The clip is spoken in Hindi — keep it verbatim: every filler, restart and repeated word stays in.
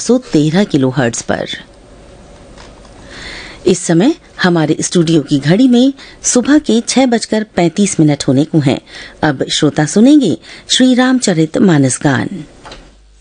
सौ तेरह किलोहर्ट्ज पर। इस समय हमारे स्टूडियो की घड़ी में सुबह के छह बजकर पैंतीस मिनट होने को हैं। अब श्रोता सुनेंगे श्री रामचरित मानस गान।